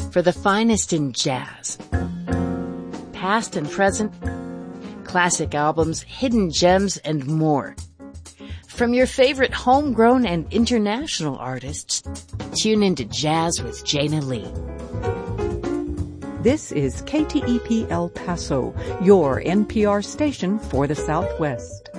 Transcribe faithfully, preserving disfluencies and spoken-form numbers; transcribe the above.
for the finest in jazz. Past and present, classic albums, hidden gems, and more. From your favorite homegrown and international artists, tune into Jazz with Jana Lee. This is K T E P El Paso, your N P R station for the Southwest.